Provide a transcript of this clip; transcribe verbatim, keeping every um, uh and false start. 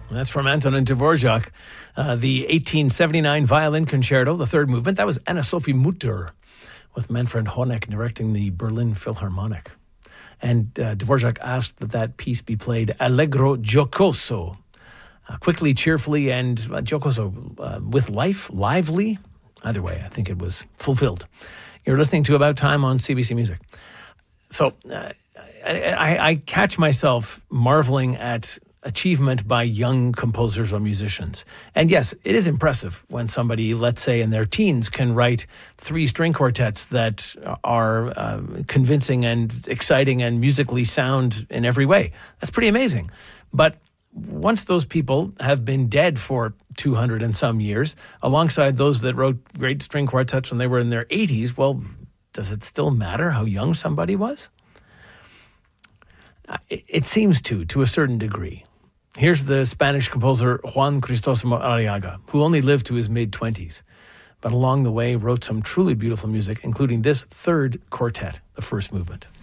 That's from Antonin Dvorak, uh, the eighteen seventy-nine Violin Concerto, the third movement. That was Anna-Sophie Mutter, with Manfred Honeck directing the Berlin Philharmonic. And uh, Dvorak asked that that piece be played allegro giocoso, uh, quickly, cheerfully, and uh, giocoso, uh, with life, lively. Either way, I think it was fulfilled. You're listening to About Time on C B C Music. So uh, I, I catch myself marveling at achievement by young composers or musicians. And yes, it is impressive when somebody, let's say in their teens, can write three string quartets that are uh, convincing and exciting and musically sound in every way. That's pretty amazing. But once those people have been dead for two hundred and some years, alongside those that wrote great string quartets when they were in their eighties, well, does it still matter how young somebody was? It seems to, to a certain degree. Here's the Spanish composer Juan Cristóstomo Arriaga, who only lived to his mid-twenties, but along the way wrote some truly beautiful music, including this third quartet, the first movement.